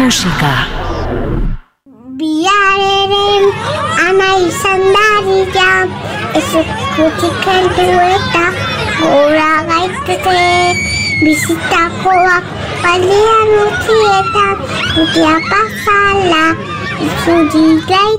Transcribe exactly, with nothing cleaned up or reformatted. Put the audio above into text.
musika. Biaren ana izan dadila, eskutik heldu eta gora gaiteke. Bizitakoak balian utzi eta utia pasala, itzuri